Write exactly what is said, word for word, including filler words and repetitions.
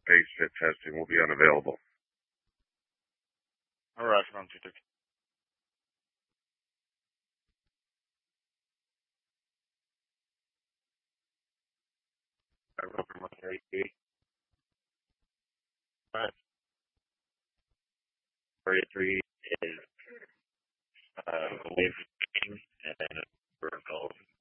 base fit testing will be unavailable. All right, from T T. I wrote from thirty-three. Right. thirty-three is uh, wave and then vertical